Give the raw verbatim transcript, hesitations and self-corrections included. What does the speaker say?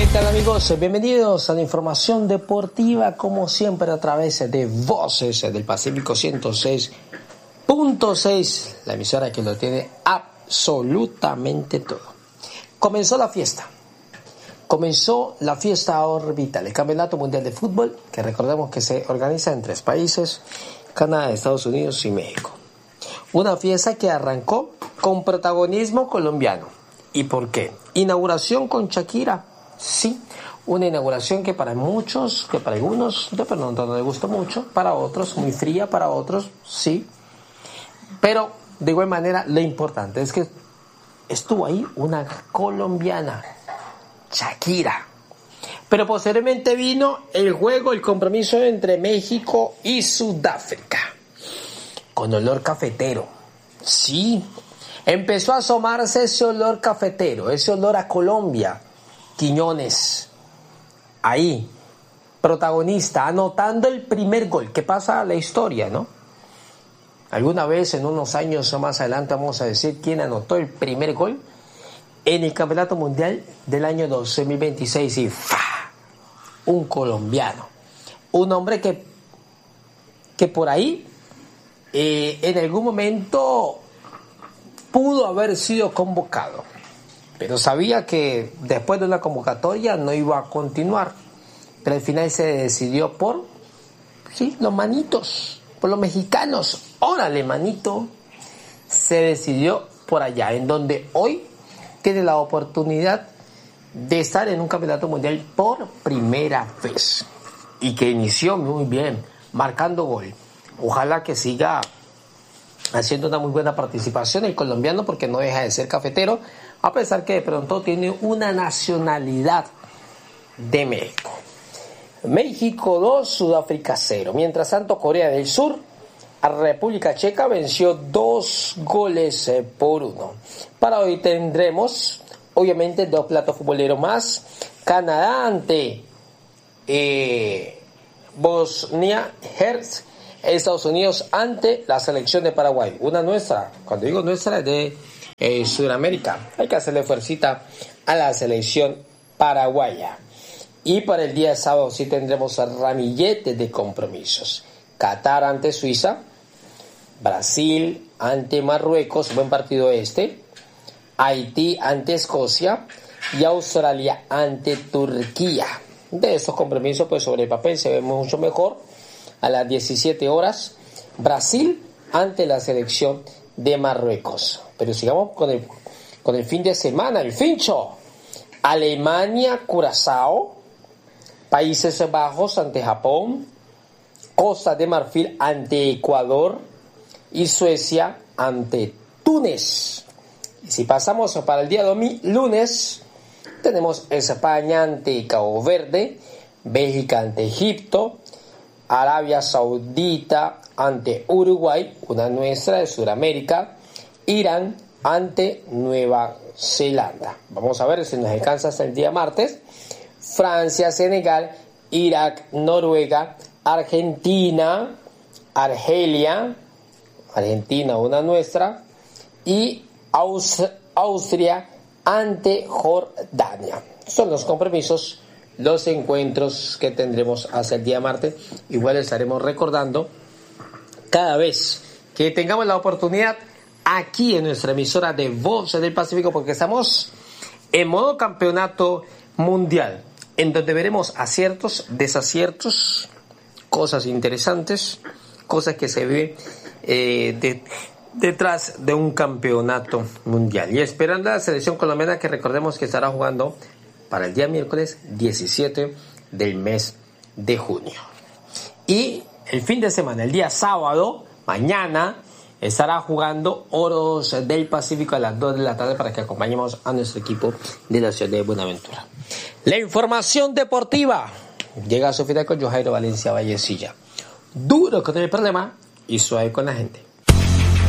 tal amigos? Bienvenidos a la información deportiva como siempre a través de Voces del Pacífico ciento seis punto seis, la emisora que lo tiene absolutamente todo. Comenzó la fiesta, comenzó la fiesta orbital, el Campeonato Mundial de Fútbol, que recordemos que se organiza en tres países, Canadá, Estados Unidos y México. Una fiesta que arrancó con protagonismo colombiano. ¿Y por qué? Inauguración con Shakira. Sí, una inauguración que para muchos, que para algunos de pronto no les gustó mucho, para otros muy fría, para otros sí. Pero de igual manera lo importante es que estuvo ahí una colombiana, Shakira. Pero posteriormente vino el juego, el compromiso entre México y Sudáfrica, con olor cafetero. Sí, empezó a asomarse ese olor cafetero, ese olor a Colombia. Quiñones, ahí, protagonista, anotando el primer gol, que pasa a la historia, ¿no? Alguna vez, en unos años o más adelante, vamos a decir quién anotó el primer gol en el Campeonato Mundial del año dos mil veintiséis, y ¡fa! Un colombiano, un hombre que, que por ahí, eh, en algún momento, pudo haber sido convocado. Pero sabía que después de una convocatoria no iba a continuar. Pero al final se decidió por, sí, los manitos, por los mexicanos. Órale, manito. Se decidió por allá, en donde hoy tiene la oportunidad de estar en un campeonato mundial por primera vez. Y que inició muy bien, marcando gol. Ojalá que siga haciendo una muy buena participación el colombiano, porque no deja de ser cafetero, a pesar que de pronto tiene una nacionalidad de México. México dos, Sudáfrica cero. Mientras tanto, Corea del Sur a República Checa venció dos goles por uno. Para hoy tendremos, obviamente, dos platos futboleros más. Canadá ante eh, Bosnia-Herzegovina. Estados Unidos ante la selección de Paraguay. Una nuestra, cuando digo nuestra, es de eh, Sudamérica. Hay que hacerle fuercita a la selección paraguaya. Y para el día de sábado sí tendremos ramillete de compromisos. Qatar ante Suiza, Brasil ante Marruecos, buen partido este, Haití ante Escocia y Australia ante Turquía. De estos compromisos, pues sobre el papel se ve mucho mejor. A las diecisiete horas, Brasil ante la selección de Marruecos. Pero sigamos con el, con el fin de semana, el fincho. Alemania, Curazao, Países Bajos ante Japón, Costa de Marfil ante Ecuador y Suecia ante Túnez. Y si pasamos para el día domingo, lunes, tenemos España ante Cabo Verde, Bélgica ante Egipto, Arabia Saudita ante Uruguay, una nuestra de Sudamérica, Irán ante Nueva Zelanda. Vamos a ver si nos alcanza hasta el día martes. Francia, Senegal, Irak, Noruega, Argentina, Argelia, Argentina una nuestra, y Aus- Austria ante Jordania. Son los compromisos, los encuentros que tendremos hasta el día martes. Igual estaremos recordando cada vez que tengamos la oportunidad aquí en nuestra emisora de Voces del Pacífico, porque estamos en modo campeonato mundial, en donde veremos aciertos, desaciertos, cosas interesantes, cosas que se ven eh, de, detrás de un campeonato mundial. Y esperando a la selección colombiana, que recordemos que estará jugando para el día miércoles diecisiete del mes de junio. Y el fin de semana, el día sábado, mañana, estará jugando Oros del Pacífico a las dos de la tarde para que acompañemos a nuestro equipo de la ciudad de Buenaventura. La información deportiva llega a su final con Johairo Valencia Vallecilla. Duro con el problema y suave con la gente.